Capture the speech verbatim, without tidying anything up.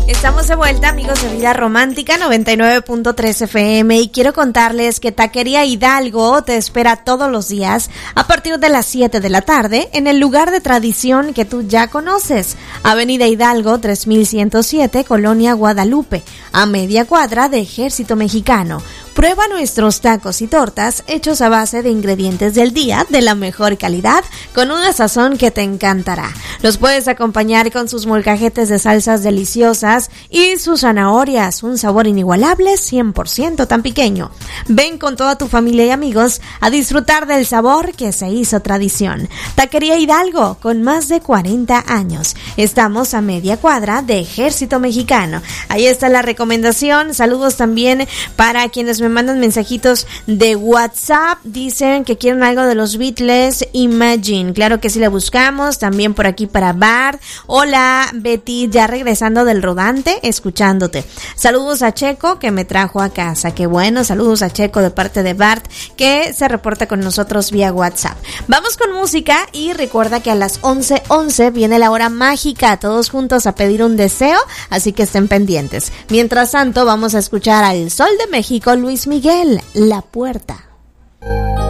Estamos de vuelta, amigos de Vida Romántica noventa y nueve punto tres F M, y quiero contarles que Taquería Hidalgo te espera todos los días a partir de las siete de la tarde en el lugar de tradición que tú ya conoces, Avenida Hidalgo tres mil ciento siete, Colonia Guadalupe, a media cuadra de Ejército Mexicano. Prueba nuestros tacos y tortas hechos a base de ingredientes del día de la mejor calidad con una sazón que te encantará. Los puedes acompañar con sus molcajetes de salsas deliciosas y sus zanahorias, un sabor inigualable cien por ciento tampiqueño. Ven con toda tu familia y amigos a disfrutar del sabor que se hizo tradición. Taquería Hidalgo, con más de cuarenta años. Estamos a media cuadra de Ejército Mexicano. Ahí está la recomendación. Saludos también para quienes me Me mandan mensajitos de WhatsApp, dicen que quieren algo de los Beatles, Imagine. Claro que sí, la buscamos. También por aquí para Bart. Hola Betty, ya regresando del rodante, escuchándote. Saludos a Checo, que me trajo a casa. Qué bueno, saludos a Checo de parte de Bart, que se reporta con nosotros vía WhatsApp. Vamos con música y recuerda que a las once once viene la hora mágica, todos juntos a pedir un deseo, así que estén pendientes. Mientras tanto, vamos a escuchar al Sol de México, Luis Miguel, La Puerta.